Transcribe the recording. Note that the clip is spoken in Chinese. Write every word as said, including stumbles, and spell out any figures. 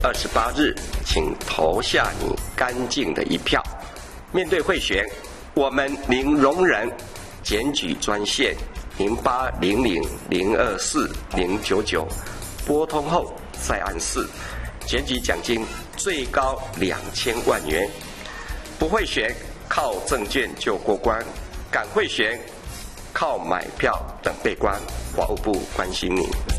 二十八日，请投下你干净的一票。面对贿选，我们零容忍。检举专线零八零零零二四零九九，拨通后再按四。检举奖金最高两千万元。不贿选，靠证件就过关；敢贿选，靠买票等被关。法务部关心你。